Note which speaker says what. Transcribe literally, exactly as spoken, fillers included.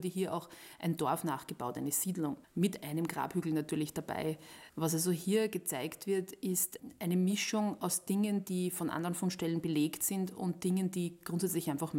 Speaker 1: Hier auch ein Dorf nachgebaut, eine Siedlung, mit einem Grabhügel natürlich dabei. Was also hier gezeigt wird, ist eine Mischung aus Dingen, die von anderen Fundstellen belegt sind und Dingen, die grundsätzlich einfach